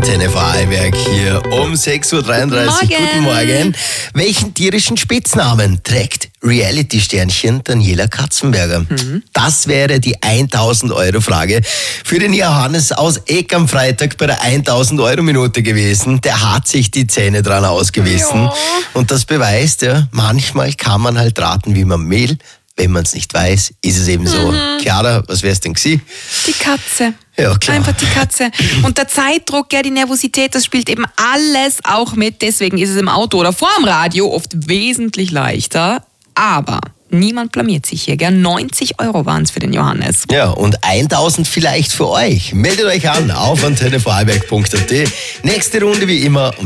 Antenne Vorarlberg hier um 6.33 Uhr. Guten Morgen. Welchen tierischen Spitznamen trägt Reality-Sternchen Daniela Katzenberger? Das wäre die 1.000-Euro-Frage für den Johannes aus Eck am Freitag bei der 1.000-Euro-Minute gewesen. Der hat sich die Zähne dran ausgebissen. Ja. Und das beweist, ja, manchmal kann man halt raten wie man Mehl. Wenn man es nicht weiß, ist es eben so. Chiara, was wär's denn gewesen? Die Katze. Ja, klar. Einfach die Katze. Und der Zeitdruck, die Nervosität, das spielt eben alles auch mit. Deswegen ist es im Auto oder vorm Radio oft wesentlich leichter. Aber niemand blamiert sich hier. 90 Euro waren es für den Johannes. Ja, und 1.000 vielleicht für euch. Meldet euch an auf antennevorarlberg.at. Nächste Runde wie immer um